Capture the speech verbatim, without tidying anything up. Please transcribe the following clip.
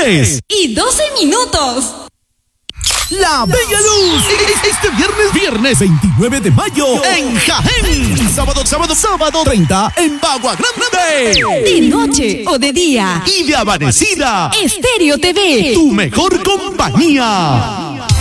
tres y doce minutos. La Bella Luz, este viernes, viernes veintinueve de mayo en Jaén. Sábado, sábado, sábado treinta en Bagua Grande. De noche o de día. Y de amanecida. Estéreo T V. Tu mejor compañía.